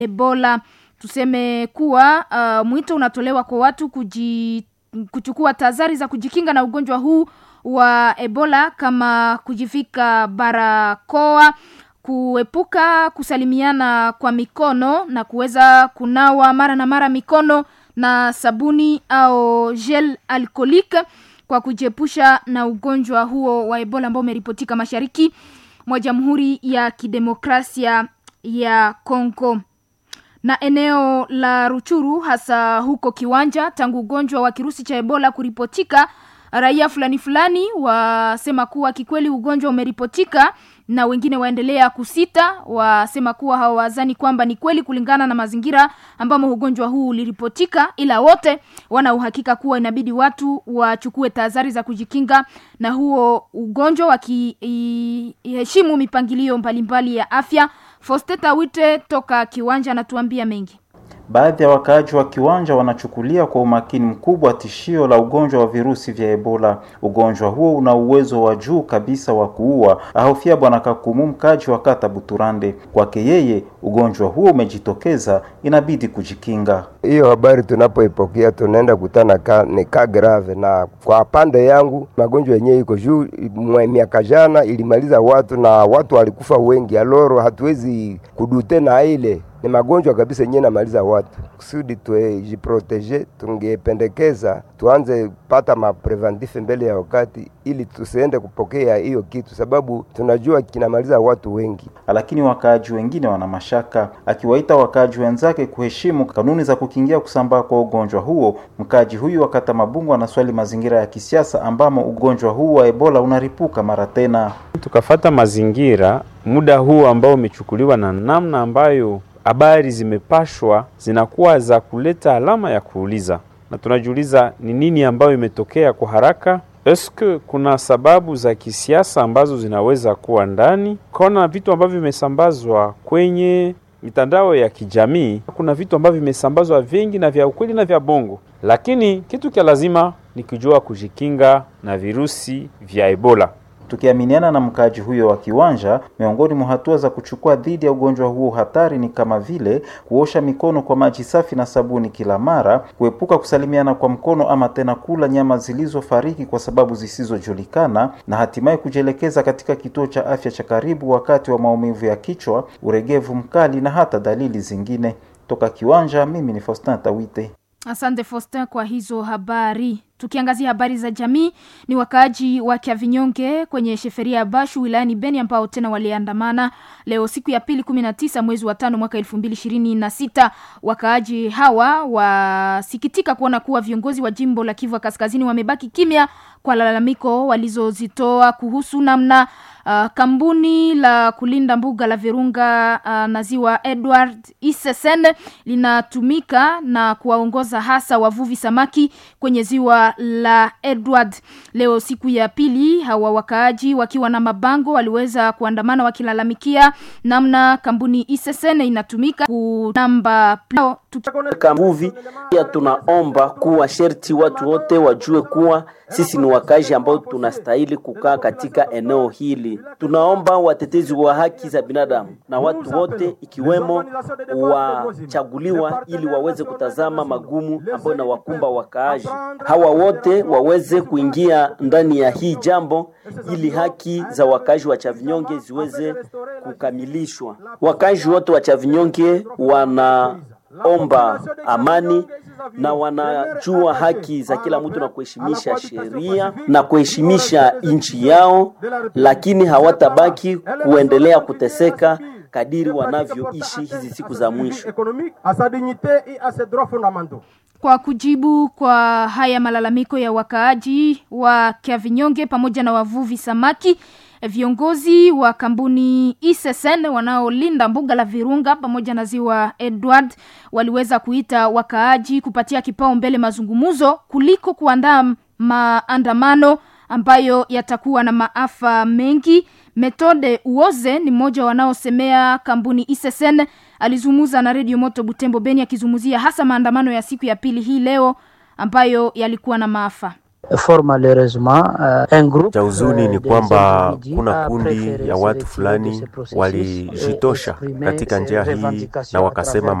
Ebola. Tuseme kuwa mwito unatolewa kwa watu kuchukua tahadhari za kujikinga na ugonjwa huu wa Ebola, kama kujivika barakoa, kuepuka kusalimiana kwa mikono na kuweza kunawa mara na mara mikono na sabuni au gel alcoholic kwa kujiepusha na ugonjwa huo wa Ebola ambao umeripotika mashariki mwa Jamhuri ya Kidemokrasia ya Kongo na eneo la Ruchuru, hasa huko Kiwanja. Tangu ugonjwa wa kirusi cha Ebola kuripotika, raia fulani wasema kuwa kikweli ugonjwa umeripotika, na wengine waendelea kusita, wasema kuwa hawazani kwamba ni kweli kulingana na mazingira ambamo ugonjwa huu uliripotika, ila wote wana uhakika kuwa inabidi watu wachukue tahadhari za kujikinga na huo ugonjwa, wakiheshimu mipangilio mbalimbali ya afya. Fosteta Wite toka Kiwanja anatuambia mengi. Baadhi ya wakaaji wa Kiwanja wanachukulia kwa umakini mkubwa tishio la ugonjwa wa virusi vya Ebola. Ugonjwa huo una uwezo wa juu kabisa wa kuua, ahofia bwana Kakumu, mkaaji wa kata Buturande. Kwake yeye, ugonjwa huo umejitokeza, inabidi kujikinga. Hiyo habari tunapoipokea tunaenda kutana ni grave, na kwa pande yangu magonjwa yenyewe iko juu. Miaka jana ilimaliza watu na watu walikufa wengi, aloro hatuwezi kudute na ile ni magonjwa kabisa yenyewe namaliza watu. Kusudi tujiprotege, tungependekeza tuanze pata mapreventif mbele ya wakati, ili tusiende kupokea hiyo kitu, sababu tunajua kinamaliza watu wengi. Lakini wakaaji wengine wana mashaka, akiwaita wakaaji wenzake kuheshimu kanuni za kukingia kusambaa kwa ugonjwa huo. Mkaaji huyu wakata Mabungu anaswali mazingira ya kisiasa ambamo ugonjwa huu wa Ebola unaripuka mara tena. Tukafata mazingira muda huu ambao umechukuliwa na namna ambayo habari zimepashwa zinakuwa za kuleta alama ya kuuliza, na tunajiuliza ni nini ambayo imetokea kwa haraka. Eske kuna sababu za kisiasa ambazo zinaweza kuwa ndani? Kuna vitu ambavyo vimesambazwa kwenye mitandao ya kijamii, kuna vitu ambavyo vimesambazwa vingi na vya ukweli na vya bongo, lakini kitu kia lazima ni kujua kujikinga na virusi vya Ebola. Tukiaminiana na mkaaji huyo wa Kiwanja, miongoni mwa hatua za kuchukua dhidi ya ugonjwa huo hatari ni kama vile kuosha mikono kwa maji safi na sabuni kila mara, kuepuka kusalimiana kwa mkono ama tena kula nyama zilizofariki kwa sababu zisizojulikana, na hatimaye kujielekeza katika kituo cha afya cha karibu wakati wa maumivu ya kichwa, uregevu mkali na hata dalili zingine. Toka Kiwanja, mimi ni Faustin Tawite. Asante Faustin kwa hizo habari. Tukiangazia habari za jamii, ni wakaaji wa Kiavinyonge kwenye sheferia ya Bashu wilayani Beni ambao tena waliandamana leo siku ya pili 19 mwezi wa 5 mwaka 2026. Wakaaji hawa wasikitika kuona kuwa viongozi wa jimbo la Kivu Kaskazini wamebaki kimya kwa lalamiko walizozitoa kuhusu namna kampuni la kulinda mbuga la Virunga na ziwa Edward Isesen linatumika na kuwaongoza hasa wavuvi samaki kwenye ziwa la Edward. Leo siku ya pili, hawa wakaaji wakiwa na mabango waliweza kuandamana wakilalamikia namna kampuni Isesen inatumika kunamba Kambuvi. Pia tunaomba kuwa sherti watu wote wajue kuwa sisi ni wakaaji ambao tunastahili kukaa katika eneo hili. Tunaomba watetezi wa haki za binadamu na watu wote ikiwemo wachaguliwa ili waweze kutazama magumu ambayo na wakumba wakaaji. Hawa wote waweze kuingia ndani ya hii jambo ili haki za wakaaji wa Chavinyonge ziweze kukamilishwa. Wakaaji wote wa Chavinyonge wanaomba amani na wanajua haki za kila mtu na kuheshimisha sheria na kuheshimisha nchi yao, lakini hawatabaki kuendelea kuteseka kadiri wanavyoishi hizi siku za mwisho. Kwa kujibu kwa haya malalamiko ya wakaaji wa Kiavinyonge pamoja na wavuvi samaki, viongozi wa kampuni Isesen wanaolinda mbuga la Virunga pamoja na ziwa Edward waliweza kuita wakaaji kupatia kipao mbele mazungumzo kuliko kuandaa maandamano ambayo yatakuwa na maafa mengi. Methode Uoze ni mmoja wanaosemea kampuni Isesen, alizungumza na Radio Moto Butembo Beni akizungumzia hasa maandamano ya siku ya pili hii leo ambayo yalikuwa na maafa. Cha huzuni ni kwamba kuna kundi ya watu fulani walijitosha katika njia hii na wakasema